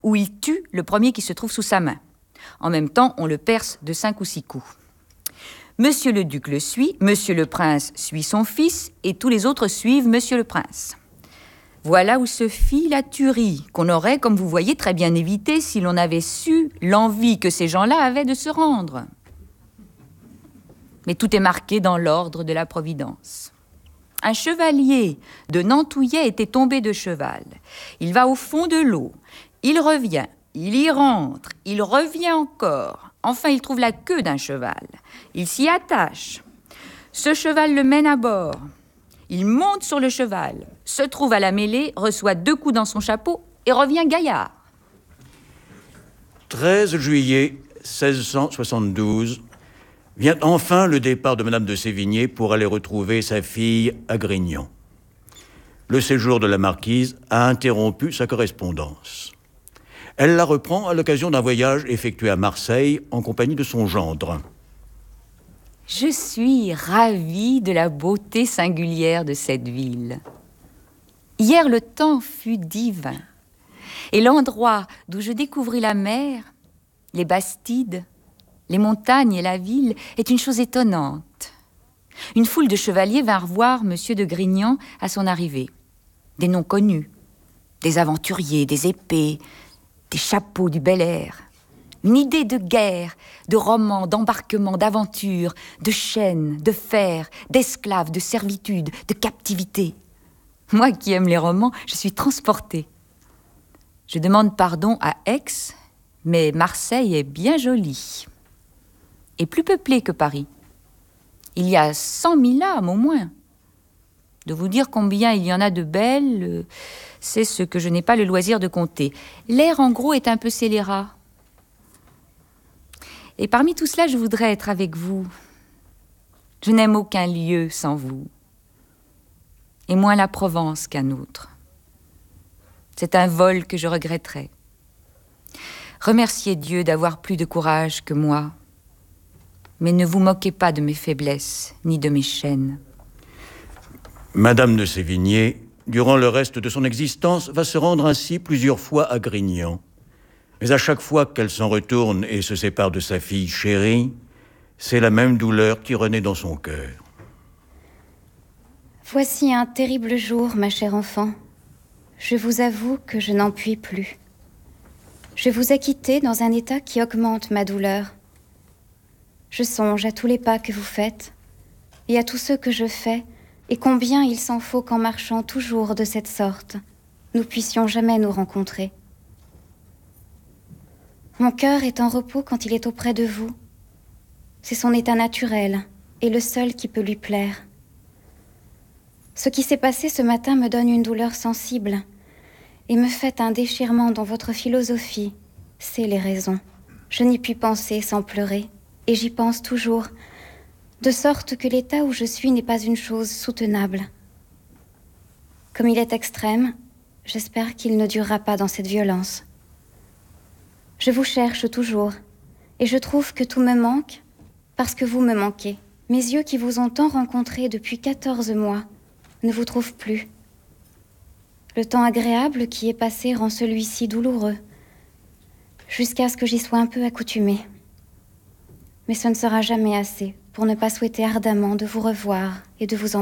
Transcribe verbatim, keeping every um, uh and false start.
où il tue le premier qui se trouve sous sa main. En même temps, on le perce de cinq ou six coups. Monsieur le duc le suit, monsieur le prince suit son fils, et tous les autres suivent monsieur le prince. Voilà où se fit la tuerie, qu'on aurait, comme vous voyez, très bien évité si l'on avait su l'envie que ces gens-là avaient de se rendre. Mais tout est marqué dans l'ordre de la Providence. Un chevalier de Nantouillet était tombé de cheval. Il va au fond de l'eau, il revient, il y rentre, il revient encore. Enfin, il trouve la queue d'un cheval. Il s'y attache. Ce cheval le mène à bord. Il monte sur le cheval, se trouve à la mêlée, reçoit deux coups dans son chapeau et revient gaillard. treize juillet seize cent soixante-douze, vient enfin le départ de Madame de Sévigné pour aller retrouver sa fille à Grignan. Le séjour de la marquise a interrompu sa correspondance. Elle la reprend à l'occasion d'un voyage effectué à Marseille en compagnie de son gendre. Je suis ravie de la beauté singulière de cette ville. Hier, le temps fut divin. Et l'endroit d'où je découvris la mer, les Bastides, les montagnes et la ville est une chose étonnante. Une foule de chevaliers vinrent voir monsieur de Grignan à son arrivée. Des noms connus, des aventuriers, des épées, des chapeaux du bel air. Une idée de guerre, de romans, d'embarquement, d'aventure, de chaînes, de fer, d'esclaves, de servitude, de captivité. Moi qui aime les romans, je suis transportée. Je demande pardon à Aix, mais Marseille est bien jolie. Et plus peuplée que Paris. Il y a cent mille âmes au moins. De vous dire combien il y en a de belles, c'est ce que je n'ai pas le loisir de compter. L'air, en gros, est un peu scélérat. Et parmi tout cela, je voudrais être avec vous. Je n'aime aucun lieu sans vous. Et moins la Provence qu'un autre. C'est un vol que je regretterais. Remerciez Dieu d'avoir plus de courage que moi. Mais ne vous moquez pas de mes faiblesses, ni de mes chaînes. Madame de Sévigné, durant le reste de son existence, va se rendre ainsi plusieurs fois à Grignan. Mais à chaque fois qu'elle s'en retourne et se sépare de sa fille chérie, c'est la même douleur qui renaît dans son cœur. Voici un terrible jour, ma chère enfant. Je vous avoue que je n'en puis plus. Je vous ai quitté dans un état qui augmente ma douleur. Je songe à tous les pas que vous faites et à tous ceux que je fais, et combien il s'en faut qu'en marchant toujours de cette sorte, nous puissions jamais nous rencontrer. Mon cœur est en repos quand il est auprès de vous. C'est son état naturel et le seul qui peut lui plaire. Ce qui s'est passé ce matin me donne une douleur sensible et me fait un déchirement dont votre philosophie sait les raisons. Je n'y puis penser sans pleurer, et j'y pense toujours, de sorte que l'état où je suis n'est pas une chose soutenable. Comme il est extrême, j'espère qu'il ne durera pas dans cette violence. Je vous cherche toujours, et je trouve que tout me manque parce que vous me manquez. Mes yeux qui vous ont tant rencontré depuis quatorze mois ne vous trouvent plus. Le temps agréable qui est passé rend celui-ci douloureux, jusqu'à ce que j'y sois un peu accoutumée. Mais ce ne sera jamais assez pour ne pas souhaiter ardemment de vous revoir et de vous embrasser.